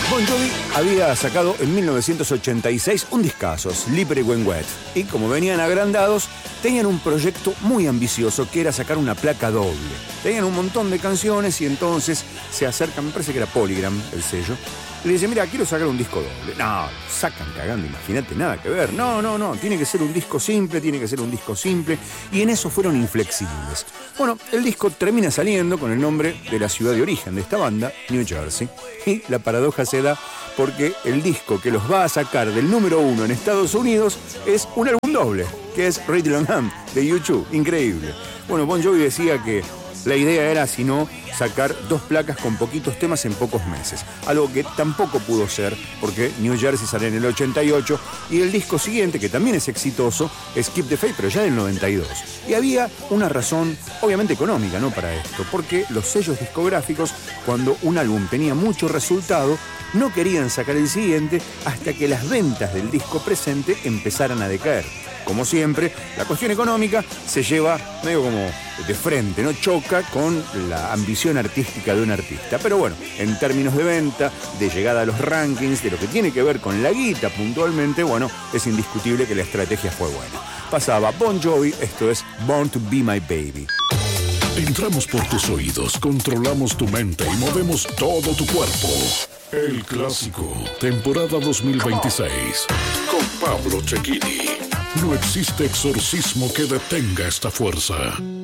Bon Jovi había sacado en 1986 un discazo, Slippery When Wet, y como venían agrandados, tenían un proyecto muy ambicioso que era sacar una placa doble. Tenían un montón de canciones y entonces se acercan, me parece que era Polygram, el sello, y le dicen, mira, quiero sacar un disco doble. No, sacan cagando, imagínate, nada que ver. No, tiene que ser un disco simple, y en eso fueron inflexibles. Bueno, el disco termina saliendo con el nombre de la ciudad de origen de esta banda, New Jersey, y la paradoja se da porque el disco que los va a sacar del número 1 en Estados Unidos es un álbum doble, que es Rattle and Hum, de U2, increíble. Bueno, Bon Jovi decía que la idea era, si no, sacar 2 placas con poquitos temas en pocos meses. Algo que tampoco pudo ser, porque New Jersey sale en el 88 y el disco siguiente, que también es exitoso, es Keep the Faith, pero ya del 92. Y había una razón, obviamente económica, ¿no?, para esto, porque los sellos discográficos, cuando un álbum tenía mucho resultado, no querían sacar el siguiente hasta que las ventas del disco presente empezaran a decaer. Como siempre, la cuestión económica se lleva medio como de frente, ¿no? Choca con la ambición artística de un artista. Pero bueno, en términos de venta, de llegada a los rankings, de lo que tiene que ver con la guita puntualmente, bueno, es indiscutible que la estrategia fue buena. Pasaba Bon Jovi, esto es Born to Be My Baby. Entramos por tus oídos, controlamos tu mente y movemos todo tu cuerpo. El Clásico, temporada 2026, con Pablo Cecchini. No existe exorcismo que detenga esta fuerza.